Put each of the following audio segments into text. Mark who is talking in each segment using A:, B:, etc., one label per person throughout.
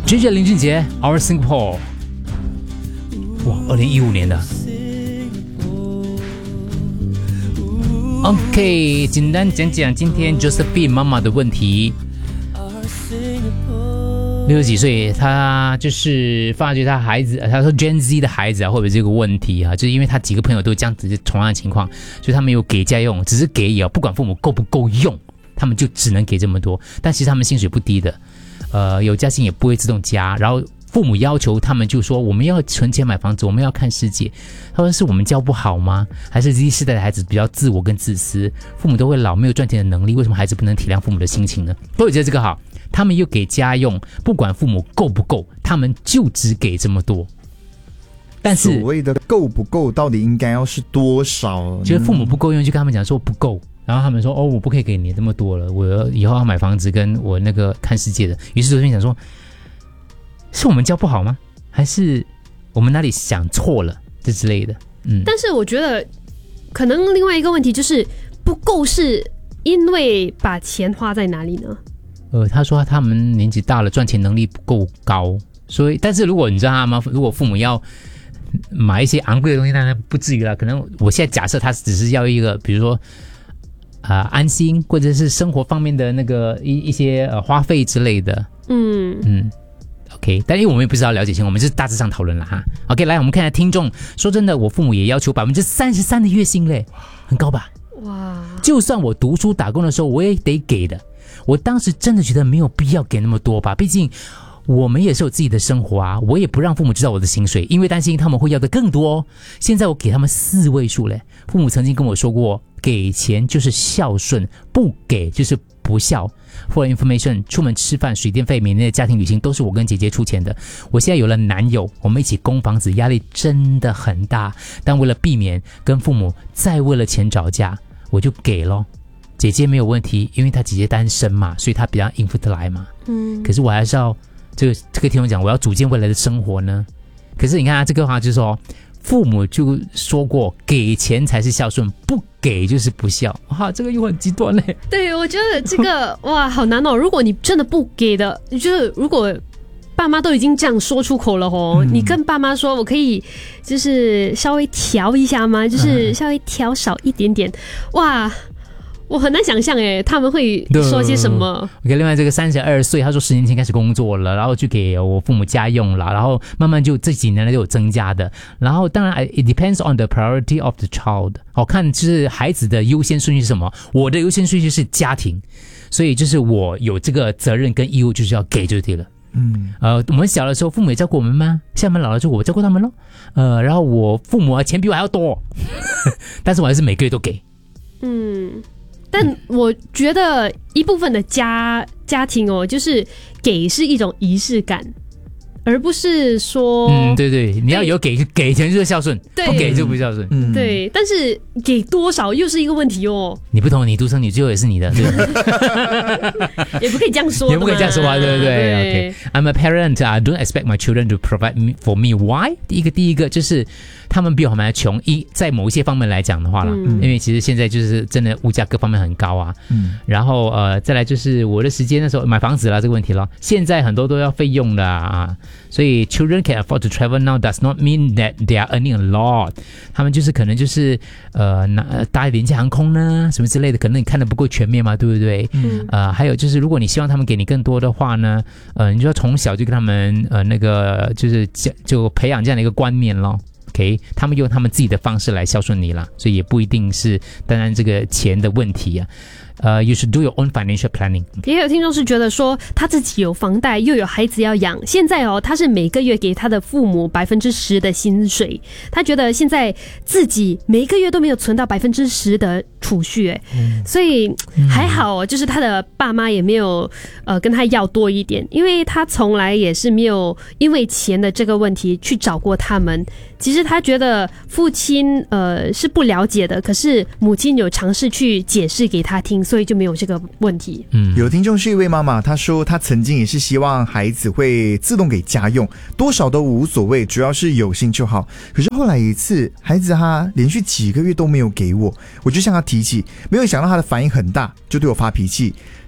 A: JJ 林俊杰 Our Singapore， 哇，2015年的。OK， 简单讲讲今天 Josephine 妈妈的问题。60几岁，他就是发觉他孩子，他说 Gen Z 的孩子啊，会不会这个问题啊？就是因为他几个朋友都这样子同样的情况，所以他们有给家用，只是给也不管父母够不够用，他们就只能给这么多。但其实他们薪水不低的，有加薪也不会自动加，然后父母要求他们就说我们要存钱买房子，我们要看世界。他说是我们教不好吗？还是 Z 世代的孩子比较自我跟自私？父母都会老，没有赚钱的能力，为什么孩子不能体谅父母的心情呢？我觉得这个好，他们又给家用，不管父母够不够，他们就只给这么多。但是
B: 所谓的够不够，到底应该要是多少？
A: 就是父母不够用，就跟他们讲说不够。然后他们说我不可以给你这么多了，我以后要买房子跟我那个看世界的。于是就想说，是我们教不好吗？还是我们哪里想错了这之类的？
C: 但是我觉得可能另外一个问题就是不够，是因为把钱花在哪里呢？
A: 他说他们年纪大了，赚钱能力不够高，所以但是如果你知道吗？如果父母要买一些昂贵的东西，当然不至于了。可能我现在假设他只是要一个，比如说安心，或者是生活方面的那个一些花费之类的。OK， 但因为我们也不是要了解情况，我们就是大致上讨论了哈。OK， 来我们看下听众说真的，我父母也要求33%的月薪嘞，很高吧？
C: 哇！
A: 就算我读书打工的时候，我也得给的。我当时真的觉得没有必要给那么多吧，毕竟我们也是有自己的生活啊，我也不让父母知道我的薪水，因为担心他们会要的更多哦。现在我给他们4位数嘞。父母曾经跟我说过，给钱就是孝顺，不给就是不孝。For information， 出门吃饭、水电费、每年的家庭旅行都是我跟姐姐出钱的。我现在有了男友，我们一起供房子，压力真的很大。但为了避免跟父母再为了钱吵架，我就给咯。姐姐没有问题，因为她姐姐单身嘛，所以她比较应付得来嘛。可是我还是要这个听我讲，我要组建未来的生活呢。可是你看这个话就是说，父母就说过，给钱才是孝顺，不给就是不孝。哇，这个又很极端嘞。
C: 对，我觉得这个哇好难哦。如果你真的不给的，你觉得如果爸妈都已经这样说出口了你跟爸妈说我可以就是稍微调一下吗？就是稍微调少一点点。哇，我很难想象他们会说些什么。
A: OK， 另外这个32岁，他说10年前开始工作了，然后就给我父母家用了，然后慢慢就这几年来都有增加的。然后当然 it depends on the priority of the child， 看就是孩子的优先顺序是什么。我的优先顺序是家庭，所以就是我有这个责任跟义务，就是要给就对了。我们小的时候父母也照顾我们吗？现在我们老了之后我照顾他们咯。然后我父母钱比我还要多但是我还是每个月都给。
C: 但我觉得一部分的家庭就是给是一种仪式感，而不是说
A: 对，你要有给钱就是孝顺，不给就不孝顺。
C: 对，但是给多少又是一个问题哦。
A: 你不同，你独生女最后也是你的，对
C: 也不可以这样说，
A: 也不可以这样说啊，对不对 ？OK， I'm a parent. I don't expect my children to provide for me. Why？ 第一个就是他们比我们还穷，在某一些方面来讲的话啦，因为其实现在就是真的物价各方面很高啊。然后再来就是我的时间的时候买房子啦这个问题咯，现在很多都要费用的啊，所以 children can afford to travel now does not mean that they are earning a lot。他们就是可能就是搭廉价航空呢什么之类的，可能你看得不够全面嘛，对不对？还有就是如果你希望他们给你更多的话呢，你就要从小就跟他们那个就培养这样的一个观念咯。OK， 他们用他们自己的方式来孝顺你啦，所以也不一定是当然这个钱的问题啊。You should do your own financial planning。
C: 也有听众是觉得说他自己有房贷又有孩子要养，现在他是每个月给他的父母10%的薪水，他觉得现在自己每一个月都没有存到10%的储蓄所以还好就是他的爸妈也没有跟他要多一点，因为他从来也是没有因为钱的这个问题去找过他们。其实他觉得父亲是不了解的，可是母亲有尝试去解释给他听，所以就没有这个问题。
B: 有听众是一位妈妈，她说她曾经也是希望孩子会自动给家用，多少都无所谓，主要是有心就好。可是后来一次孩子他连续几个月都没有给我，我就向他提起，没有想到他的反应很大，就对我发脾气。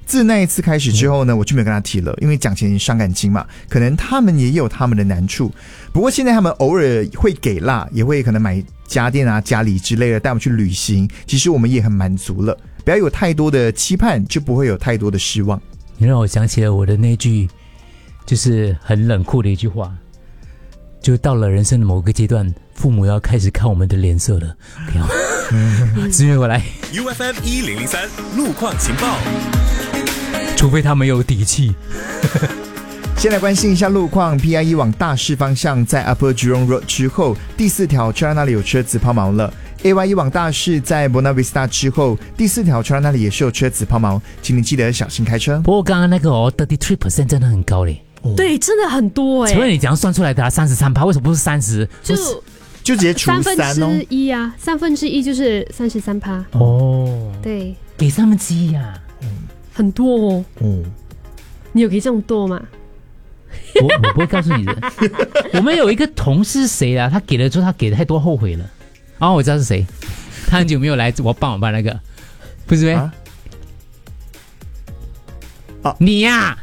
B: 自那一次开始之后呢，我就没有跟他提了，因为讲钱伤感情嘛，可能他们也有他们的难处。不过现在他们偶尔会给啦，也会可能买家电啊、家里之类的，带我们去旅行。其实我们也很满足了，不要有太多的期盼，就不会有太多的失望。
A: 你让我想起了我的那句，就是很冷酷的一句话，就到了人生的某个阶段，父母要开始看我们的脸色了。志远，我来。
D: UFM 1003路况情报，
A: 除非他们有底气。
B: 先来关心一下路况 ，PIE 往大市方向在 Upper Jurong Road 之后，第4条车那里有车子抛锚了。AYE 往大市在 Buona Vista 之后，第4条车那里也是有车子抛锚，请你记得小心开车。
A: 不过刚刚那个33% 真的很高嘞。
C: 对，真的很多
A: 请问你怎样算出来的？33%为什么不是30%？
B: 就直接除3哦。
C: 1/3啊，1/3就是33%。
A: 哦，
C: 对，
A: 给1/3呀，
C: 很多哦。你有给这么多吗？
A: 我不会告诉你的。我们有一个同事谁啊？他给了之后，他给的太多，后悔了。哦，我知道是谁，他很久没有来，我帮那个，不是呗？你呀、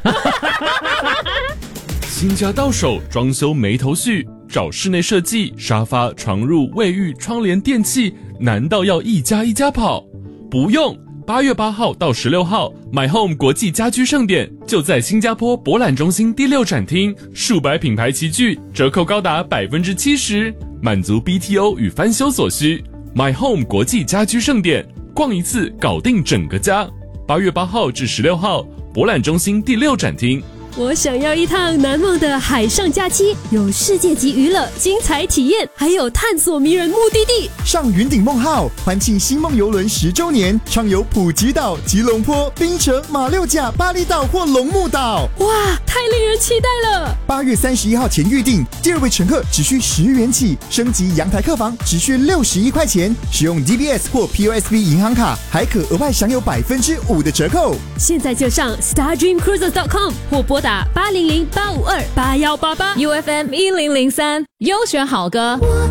E: 新家到手，装修没头绪，找室内设计、沙发、床褥、卫浴、窗帘、电器，难道要一家一家跑？不用，8月8号到16号，My Home 国际家居盛典就在新加坡博览中心第6展厅，数百品牌齐聚，折扣高达70%，满足 BTO 与翻修所需。My Home 国际家居盛典，逛一次搞定整个家。8月8号至16号，博览中心第6展厅。
C: 我想要一趟难忘的海上假期，有世界级娱乐、精彩体验，还有探索迷人目的地。
B: 上云顶梦号，欢庆星梦邮轮10周年，畅游普吉岛、吉隆坡、槟城、马六甲、巴厘岛或龙目岛。
C: 哇，太令人期待了
B: ！8月31号前预订，第2位乘客只需10元起，升级阳台客房只需61块钱，使用 DBS 或 POSB 银行卡，还可额外享有5%的折扣。
C: 现在就上 StarDreamCruises.com 或拨打800-852-8188
F: UFM 1003优选好歌。
G: 我